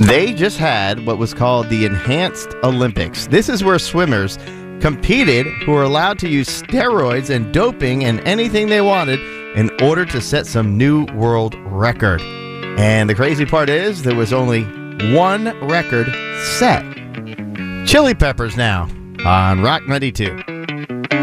They just had what was called the Enhanced Olympics. This is where swimmers competed who were allowed to use steroids and doping and anything they wanted in order to set some new world record. And the crazy part is there was only one record set. Chili Peppers now on Rock 92.